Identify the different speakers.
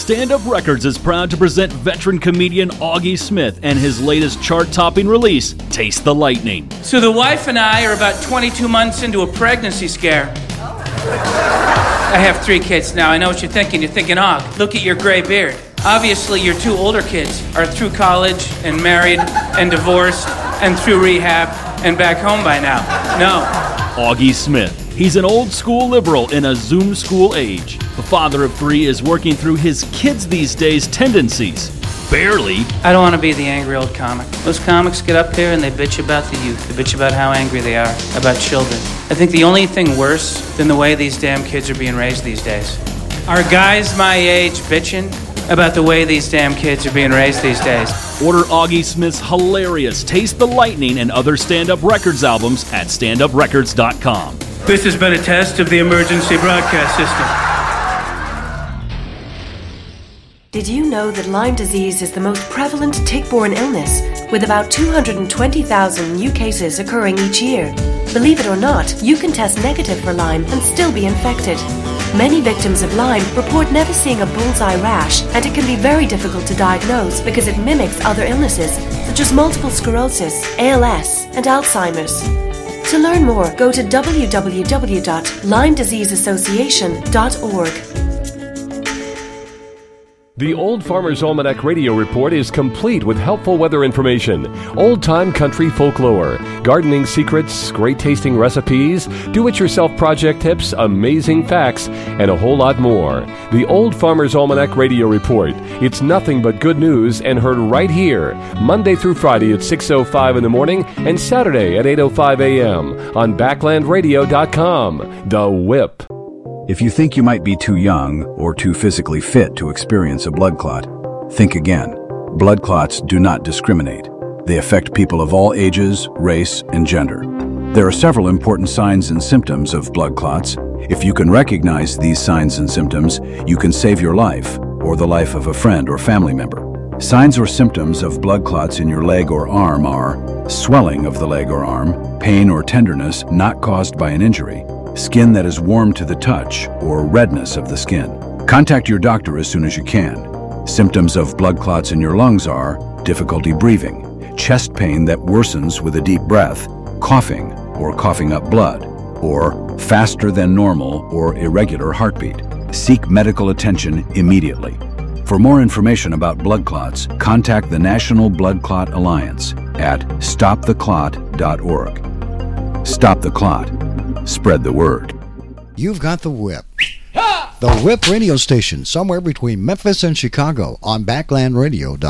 Speaker 1: Stand Up Records is proud to present veteran comedian Augie Smith and his latest chart-topping release, Taste the Lightning.
Speaker 2: So the wife and I are about 22 months into a pregnancy scare. I have 3 kids now. I know what you're thinking. You're thinking, look at your gray beard. Obviously, your 2 older kids are through college and married and divorced and through rehab and back home by now. No.
Speaker 1: Augie Smith. He's an old-school liberal in a Zoom school age. The father of 3 is working through his kids these days' tendencies. Barely.
Speaker 2: I don't want to be the angry old comic. Those comics get up here and they bitch about the youth. They bitch about how angry they are, about children. I think the only thing worse than the way these damn kids are being raised these days are guys my age bitching about the way these damn kids are being raised these days.
Speaker 1: Order Augie Smith's hilarious Taste the Lightning and other Stand Up Records albums at standuprecords.com.
Speaker 2: This has been a test of the emergency broadcast system.
Speaker 3: Did you know that Lyme disease is the most prevalent tick-borne illness, with about 220,000 new cases occurring each year? Believe it or not, you can test negative for Lyme and still be infected. Many victims of Lyme report never seeing a bullseye rash, and it can be very difficult to diagnose because it mimics other illnesses, such as multiple sclerosis, ALS, and Alzheimer's. To learn more, go to www.LymeDiseaseAssociation.org.
Speaker 4: The Old Farmer's Almanac Radio Report is complete with helpful weather information, old-time country folklore, gardening secrets, great-tasting recipes, do-it-yourself project tips, amazing facts, and a whole lot more. The Old Farmer's Almanac Radio Report. It's nothing but good news and heard right here, Monday through Friday at 6:05 in the morning and Saturday at 8:05 a.m. on BacklandRadio.com. The Whip.
Speaker 5: If you think you might be too young or too physically fit to experience a blood clot, think again. Blood clots do not discriminate. They affect people of all ages, race, and gender. There are several important signs and symptoms of blood clots. If you can recognize these signs and symptoms, you can save your life or the life of a friend or family member. Signs or symptoms of blood clots in your leg or arm are swelling of the leg or arm, pain or tenderness not caused by an injury, skin that is warm to the touch, or redness of the skin. Contact your doctor as soon as you can. Symptoms of blood clots in your lungs are difficulty breathing, chest pain that worsens with a deep breath, coughing or coughing up blood, or faster than normal or irregular heartbeat. Seek medical attention immediately. For more information about blood clots, contact the National Blood Clot Alliance at stoptheclot.org. Stop the clot. Spread the word.
Speaker 6: You've got the Whip. The Whip radio station, somewhere between Memphis and Chicago on BacklandRadio.com.